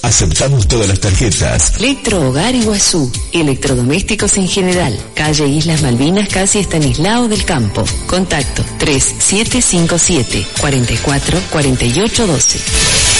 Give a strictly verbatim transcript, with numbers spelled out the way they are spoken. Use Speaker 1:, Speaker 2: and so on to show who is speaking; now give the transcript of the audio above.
Speaker 1: Aceptamos todas las tarjetas.
Speaker 2: Electro Hogar Iguazú. Electrodomésticos en general. Calle Islas Malvinas, casi Estanislao del Campo. Contacto tres siete cinco siete, cuatro cuatro, cuatro ocho uno dos.